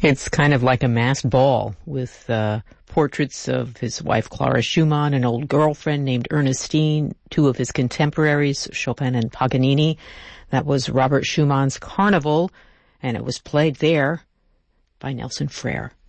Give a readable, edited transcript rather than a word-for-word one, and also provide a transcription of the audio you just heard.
It's kind of like a masked ball with portraits of his wife Clara Schumann, an old girlfriend named Ernestine, two of his contemporaries, Chopin and Paganini. That was Robert Schumann's Carnival, and it was played there by Nelson Frere.